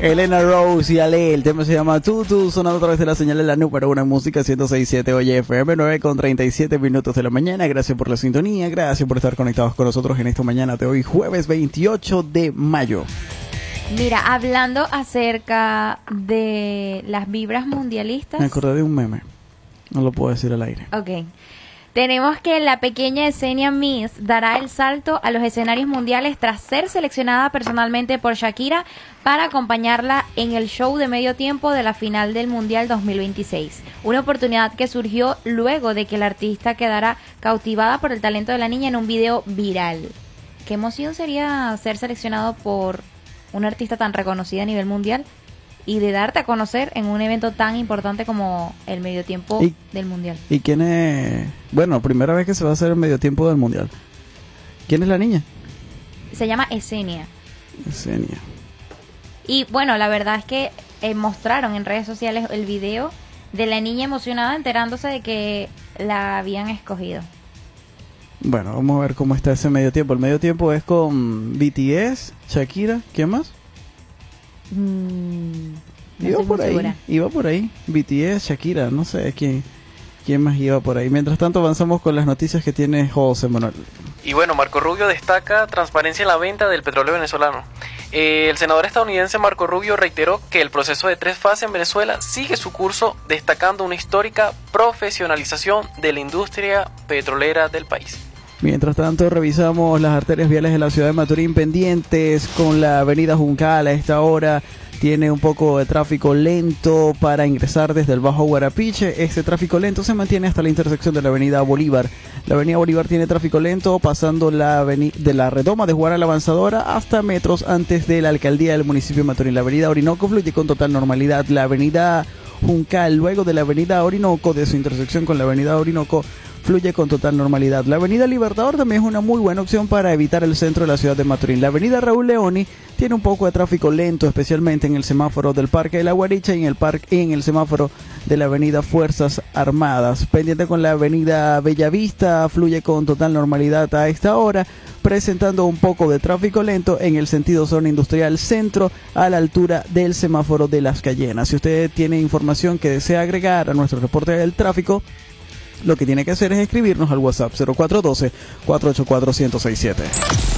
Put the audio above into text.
Elena Rose y Ale, el tema se llama Tutu, sonando a través de la señal de la número 1 en música 106.7 Oye FM, 9:37 de la mañana. Gracias por la sintonía, gracias por estar conectados con nosotros en esta mañana de hoy, jueves 28 de mayo. Mira, hablando acerca de las vibras mundialistas. Me acordé de un meme, no lo puedo decir al aire. Ok. Tenemos que la pequeña Yesenia Miss dará el salto a los escenarios mundiales tras ser seleccionada personalmente por Shakira para acompañarla en el show de medio tiempo de la final del Mundial 2026. Una oportunidad que surgió luego de que la artista quedara cautivada por el talento de la niña en un video viral. ¿Qué emoción sería ser seleccionado por una artista tan reconocida a nivel mundial y de darte a conocer en un evento tan importante como el medio tiempo del Mundial? ¿Y quién es? Bueno, primera vez que se va a hacer el medio tiempo del Mundial. ¿Quién es la niña? Se llama Yesenia. Yesenia. Y bueno, la verdad es que mostraron en redes sociales el video de la niña emocionada enterándose de que la habían escogido. Bueno, vamos a ver cómo está ese medio tiempo. El medio tiempo es con BTS, Shakira, ¿quién más? No iba por ahí, segura. Iba por ahí, BTS, Shakira, no sé quién más iba por ahí. Mientras tanto avanzamos con las noticias que tiene José Manuel. Y bueno, Marco Rubio destaca transparencia en la venta del petróleo venezolano. El senador estadounidense Marco Rubio reiteró que el proceso de 3 fases en Venezuela sigue su curso, destacando una histórica profesionalización de la industria petrolera del país. Mientras tanto, revisamos las arterias viales de la ciudad de Maturín pendientes con la avenida Juncal. A esta hora tiene un poco de tráfico lento para ingresar desde el Bajo Guarapiche. Este tráfico lento se mantiene hasta la intersección de la avenida Bolívar. La avenida Bolívar tiene tráfico lento pasando de la redoma de Juana la Avanzadora hasta metros antes de la alcaldía del municipio de Maturín. La avenida Orinoco fluye con total normalidad. La avenida Juncal, luego de la avenida Orinoco, de su intersección con la avenida Orinoco, fluye con total normalidad. La avenida Libertador también es una muy buena opción para evitar el centro de la ciudad de Maturín. La avenida Raúl Leoni tiene un poco de tráfico lento, especialmente en el semáforo del Parque de la Guaricha y en el semáforo de la avenida Fuerzas Armadas. Pendiente con la avenida Bellavista, fluye con total normalidad a esta hora, presentando un poco de tráfico lento en el sentido zona industrial centro a la altura del semáforo de Las Cayenas. Si usted tiene información que desea agregar a nuestro reporte del tráfico, lo que tiene que hacer es escribirnos al WhatsApp 0412-484-1067.